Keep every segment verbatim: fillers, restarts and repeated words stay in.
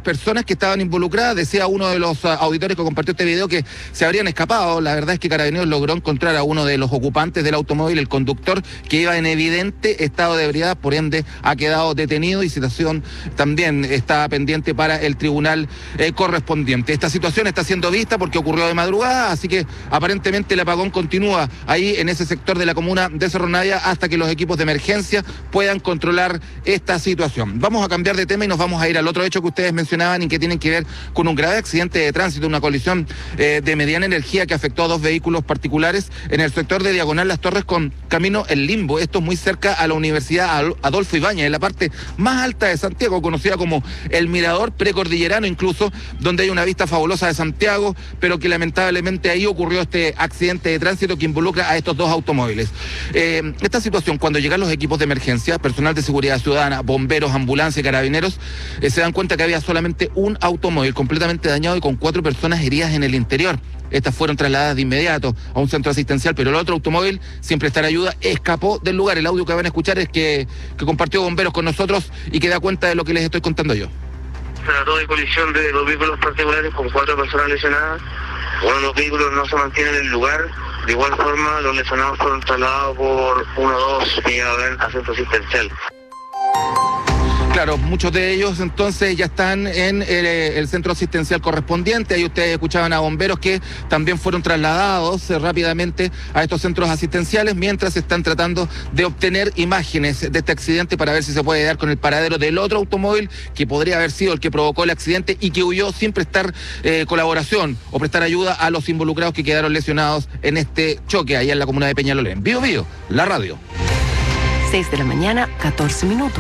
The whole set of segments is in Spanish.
personas que estaban involucradas. Decía uno de los auditores que compartió este video que se habrían escapado. La verdad es que Carabineros logró encontrar a uno de los ocupantes del automóvil, el conductor, que iba en evidente estado de ebriedad, por ende ha quedado detenido y situación también está pendiente para el tribunal eh, correspondiente. Esta situación está siendo vista porque ocurrió de madrugada, así que aparentemente el apagón continúa ahí en ese sector de la comuna de Cerro Navia hasta que los equipos de emergencia puedan controlar esta situación. Vamos a cambiar de tema y nos vamos a ir al otro hecho que ustedes mencionaban y que tienen que ver con un grave accidente de tránsito, una colisión eh, de mediana energía que afectó a dos vehículos particulares en el sector de Diagonal Las Torres con camino El Limbo. Esto es muy cerca a la Universidad Adolfo Ibáñez, en la parte más alta de Santiago, conocida como el Mirador Precordillerano, incluso, donde hay una vista fabulosa de Santiago, pero que lamentablemente ahí ocurrió este accidente de tránsito que involucra a estos dos automóviles. Eh, esta situación, cuando llegan los equipos de emergencia, personal de seguridad ciudadana, bomberos, ambulancia y carabineros, eh, se dan cuenta que había solamente un automóvil completamente dañado y con cuatro personas heridas en el interior. Estas fueron trasladadas de inmediato a un centro asistencial, pero el otro automóvil, sin prestar ayuda, escapó del lugar. El audio que van a escuchar es que, que compartió bomberos con nosotros y que da cuenta de lo que les estoy contando yo. Se trató de colisión de dos vehículos particulares con cuatro personas lesionadas. Uno de los vehículos no se mantiene en el lugar. De igual forma, los lesionados fueron trasladados por uno o dos que iban a centro asistencial. Claro, muchos de ellos entonces ya están en el, el centro asistencial correspondiente. Ahí ustedes escuchaban a bomberos que también fueron trasladados eh, rápidamente a estos centros asistenciales mientras están tratando de obtener imágenes de este accidente para ver si se puede dar con el paradero del otro automóvil que podría haber sido el que provocó el accidente y que huyó sin prestar eh, colaboración o prestar ayuda a los involucrados que quedaron lesionados en este choque allá en la comuna de Peñalolén. Bío Bío, la radio. seis de la mañana, catorce minutos.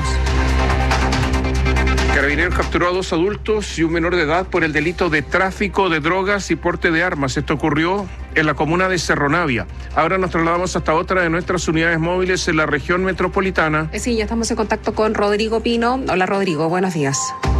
Carabineros capturó a dos adultos y un menor de edad por el delito de tráfico de drogas y porte de armas. Esto ocurrió en la comuna de Cerro Navia. Ahora nos trasladamos hasta otra de nuestras unidades móviles en la región metropolitana. Sí, ya estamos en contacto con Rodrigo Pino. Hola Rodrigo, buenos días.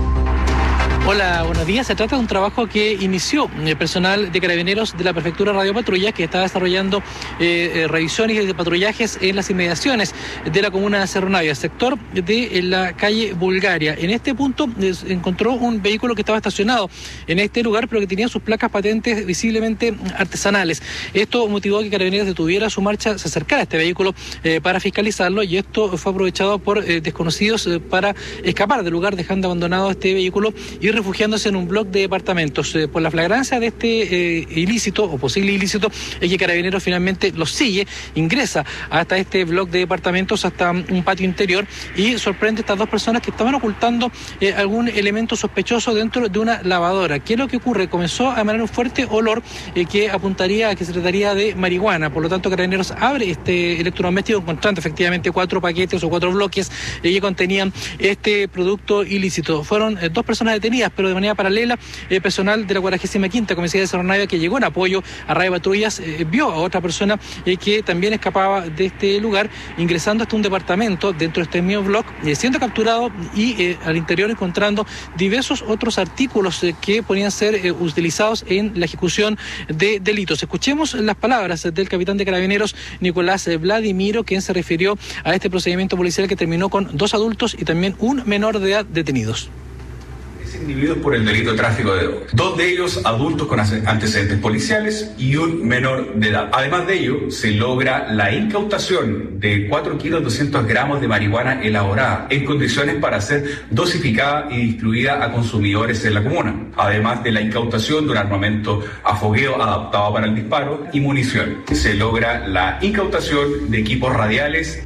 Hola, buenos días. Se trata de un trabajo que inició el personal de Carabineros de la Prefectura Radio Patrulla, que está desarrollando eh, eh, revisiones y patrullajes en las inmediaciones de la comuna de Cerro Navia, sector de la calle Bulgaria. En este punto eh, encontró un vehículo que estaba estacionado en este lugar, pero que tenía sus placas patentes visiblemente artesanales. Esto motivó a que Carabineros detuviera su marcha, se acercara a este vehículo eh, para fiscalizarlo, y esto fue aprovechado por eh, desconocidos eh, para escapar del lugar, dejando abandonado este vehículo y refugiándose en un bloque de departamentos. Eh, por la flagrancia de este eh, ilícito o posible ilícito es que Carabineros finalmente los sigue, ingresa hasta este bloque de departamentos, hasta un patio interior, y sorprende a estas dos personas que estaban ocultando eh, algún elemento sospechoso dentro de una lavadora. ¿Qué es lo que ocurre? Comenzó a emanar un fuerte olor eh, que apuntaría a que se trataría de marihuana. Por lo tanto, Carabineros abre este electrodoméstico encontrando efectivamente cuatro paquetes o cuatro bloques eh, que contenían este producto ilícito. Fueron eh, dos personas detenidas, pero de manera paralela, el eh, personal de la cuadragésima quinta Comisaría de Cerro Navia, que llegó en apoyo a Radio Patrullas, eh, vio a otra persona eh, que también escapaba de este lugar, ingresando hasta un departamento dentro de este mismo bloque, eh, siendo capturado y eh, al interior encontrando diversos otros artículos eh, que podían ser eh, utilizados en la ejecución de delitos. Escuchemos las palabras del capitán de Carabineros, Nicolás Vladimiro, quien se refirió a este procedimiento policial que terminó con dos adultos y también un menor de edad detenidos. Individuos por el delito de tráfico de drogas. Dos de ellos adultos con antecedentes policiales y un menor de edad. Además de ello, se logra la incautación de cuatro kilos doscientos gramos de marihuana elaborada en condiciones para ser dosificada y distribuida a consumidores en la comuna. Además de la incautación de un armamento a fogueo adaptado para el disparo y munición. Se logra la incautación de equipos radiales.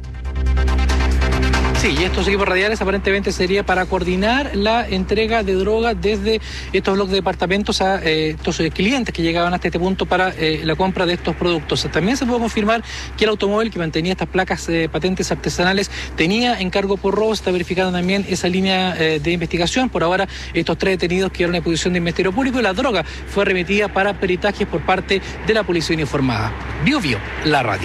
Sí, y estos equipos radiales aparentemente sería para coordinar la entrega de droga desde estos bloques de departamentos a eh, estos eh, clientes que llegaban hasta este punto para eh, la compra de estos productos. También se puede confirmar que el automóvil que mantenía estas placas eh, patentes artesanales tenía encargo por robo. Está verificando también esa línea eh, de investigación. Por ahora, estos tres detenidos quedaron en posición de Ministerio Público y la droga fue remitida para peritajes por parte de la Policía Uniformada. Bío Bío, la radio.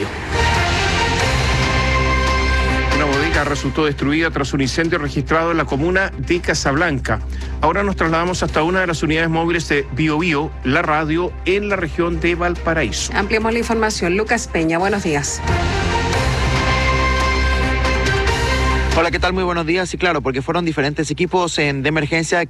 Una bodega resultó destruida tras un incendio registrado en la comuna de Casablanca. Ahora nos trasladamos hasta una de las unidades móviles de Bío Bío, la radio, en la región de Valparaíso. Ampliamos la información. Lucas Peña, buenos días. Hola, ¿qué tal? Muy buenos días. Y claro, porque fueron diferentes equipos en, de emergencia